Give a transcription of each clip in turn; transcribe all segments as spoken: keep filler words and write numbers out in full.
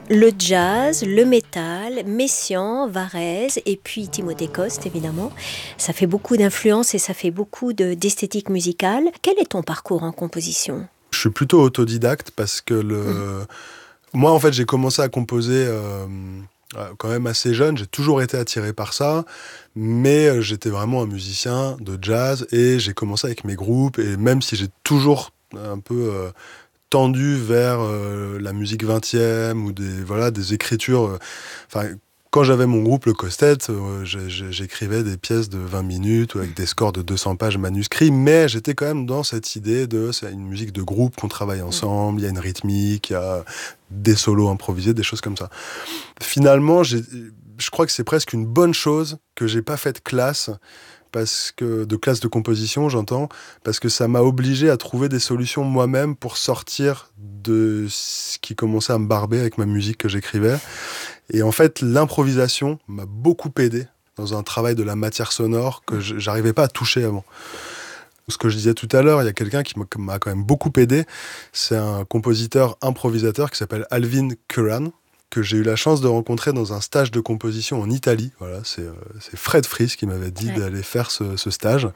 Le jazz, le métal, Messiaen, Varèse et puis Timothée Coste, évidemment. Ça fait beaucoup d'influence et ça fait beaucoup de, d'esthétique musicale. Quel est ton parcours en composition ? Je suis plutôt autodidacte parce que le... Mmh. Moi, en fait, j'ai commencé à composer euh, quand même assez jeune. J'ai toujours été attiré par ça, mais j'étais vraiment un musicien de jazz et j'ai commencé avec mes groupes. Et même si j'ai toujours un peu... Euh, tendu vers euh, la musique vingtième ou des, voilà, des écritures. Enfin, euh, quand j'avais mon groupe, le Costet, euh, j'écrivais des pièces de vingt minutes avec des scores de deux cents pages manuscrits, mais j'étais quand même dans cette idée de c'est une musique de groupe qu'on travaille ensemble, il y a une rythmique, il y a des solos improvisés, des choses comme ça. Finalement, j'ai, je crois que c'est presque une bonne chose que j'ai pas fait de classe, parce que de classe de composition, j'entends, parce que ça m'a obligé à trouver des solutions moi-même pour sortir de ce qui commençait à me barber avec ma musique que j'écrivais. Et en fait, l'improvisation m'a beaucoup aidé dans un travail de la matière sonore que je, j'arrivais pas à toucher avant. Ce que je disais tout à l'heure, il y a quelqu'un qui m'a quand même beaucoup aidé. C'est un compositeur improvisateur qui s'appelle Alvin Curran, que j'ai eu la chance de rencontrer dans un stage de composition en Italie. Voilà, c'est, euh, c'est Fred Fries qui m'avait dit ouais. d'aller faire ce, ce stage.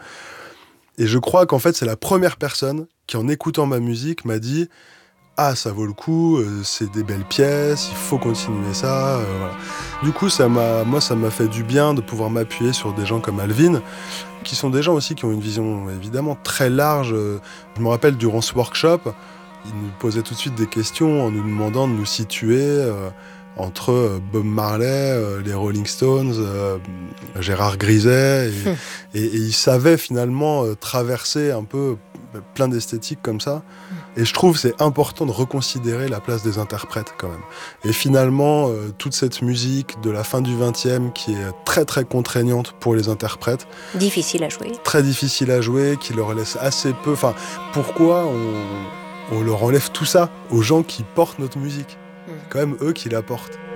Et je crois qu'en fait, c'est la première personne qui, en écoutant ma musique, m'a dit « Ah, ça vaut le coup, euh, c'est des belles pièces, il faut continuer ça. Euh, » voilà. Du coup, ça m'a, moi, ça m'a fait du bien de pouvoir m'appuyer sur des gens comme Alvin, qui sont des gens aussi qui ont une vision évidemment très large. Je me rappelle, durant ce workshop, il nous posait tout de suite des questions en nous demandant de nous situer euh, entre euh, Bob Marley, euh, les Rolling Stones, euh, Gérard Griset. Et, hum. et, et il savait finalement euh, traverser un peu euh, plein d'esthétiques comme ça. Hum. Et je trouve que c'est important de reconsidérer la place des interprètes quand même. Et finalement, euh, toute cette musique de la fin du vingtième qui est très très contraignante pour les interprètes. Difficile à jouer. Très difficile à jouer, qui leur laisse assez peu... Enfin, pourquoi on... on leur enlève tout ça aux gens qui portent notre musique. Mmh. Quand même eux qui la portent.